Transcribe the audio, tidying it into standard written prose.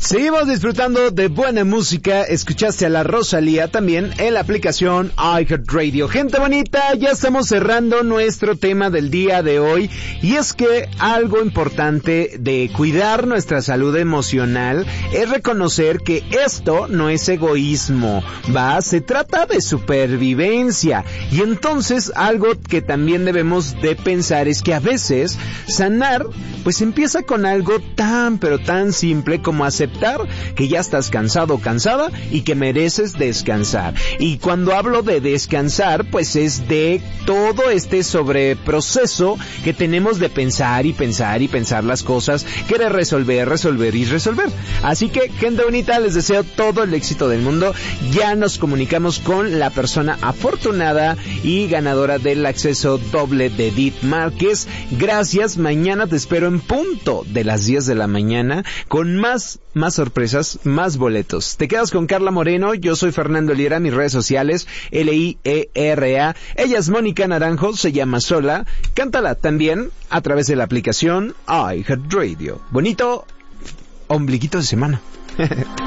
Seguimos disfrutando de buena música. Escuchaste a la Rosalía también en la aplicación iHeartRadio. Gente bonita, ya estamos cerrando nuestro tema del día de hoy. Y es que algo importante de cuidar nuestra salud emocional es reconocer que esto no es egoísmo, se trata de supervivencia. Y entonces algo que también debemos de pensar es que a veces sanar pues empieza con algo tan pero tan simple como aceptar que ya estás cansado o cansada y que mereces descansar. Y cuando hablo de descansar, pues es de todo este sobreproceso que tenemos de pensar y pensar y pensar las cosas, querer resolver y resolver. Así que, gente bonita, les deseo todo el éxito del mundo. Ya nos comunicamos con la persona afortunada y ganadora del acceso doble de Edith Márquez. Gracias, mañana te espero en punto de las 10 de la mañana con más sorpresas, más boletos. Te quedas con Carla Moreno, yo soy Fernando Liera, mis redes sociales, Liera. Ella es Mónica Naranjo, se llama Sola. Cántala también a través de la aplicación iHeartRadio. Bonito ombliguito de semana.